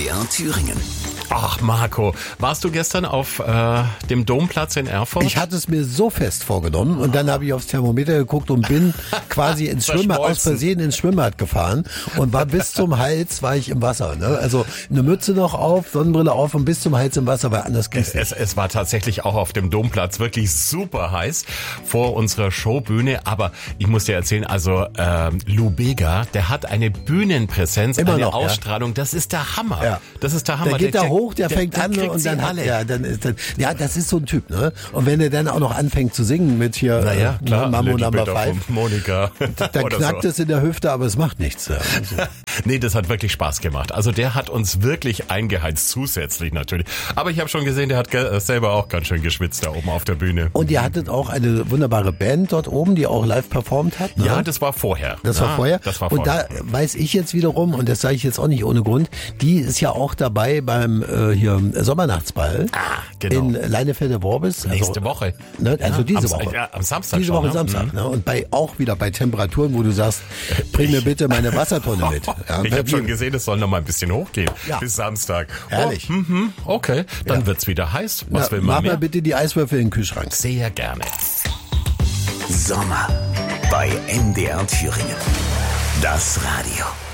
MDR Thüringen. Ach Marco, warst du gestern auf dem Domplatz in Erfurt? Ich hatte es mir so fest vorgenommen und dann habe ich aufs Thermometer geguckt und bin quasi aus Versehen ins Schwimmbad gefahren und war bis zum Hals war ich im Wasser. Ne? Also eine Mütze noch auf, Sonnenbrille auf und bis zum Hals im Wasser, weil anders geht's nicht. Es war tatsächlich auch auf dem Domplatz wirklich super heiß vor unserer Showbühne, aber ich muss dir erzählen, also Lou Bega, der hat eine Bühnenpräsenz, Immer eine noch, Ausstrahlung, das ist der Hammer. Ja. Das ist der Hammer. Der geht da hoch, der fängt an und dann hat das ist so ein Typ, ne? Und wenn er dann auch noch anfängt zu singen mit hier Mambo Number 5, Monika, dann knackt es in der Hüfte, aber es macht nichts. Ja. Also. Nee, das hat wirklich Spaß gemacht. Also der hat uns wirklich eingeheizt, zusätzlich natürlich. Aber ich habe schon gesehen, der hat selber auch ganz schön geschwitzt da oben auf der Bühne. Und ihr hattet auch eine wunderbare Band dort oben, die auch live performt hat. Ne? Ja, das war vorher. Das war vorher. Und da weiß ich jetzt wiederum, und das sage ich jetzt auch nicht ohne Grund, die ist ja auch dabei beim hier Sommernachtsball genau. in Leinefelder-Worbis. Nächste Woche. Ne, also diese Woche. Ja, am Samstag diese schon, Woche ne? Samstag. Ne? Und auch wieder bei Temperaturen, wo du sagst, bring mir bitte meine Wassertonne mit. Ja, ich habe schon gesehen, es soll noch mal ein bisschen hochgehen bis Samstag. Herrlich. Okay, dann wird's wieder heiß. Was will man mach mehr? mal bitte die Eiswürfel in den Kühlschrank. Sehr gerne. Sommer bei MDR Thüringen. Das Radio.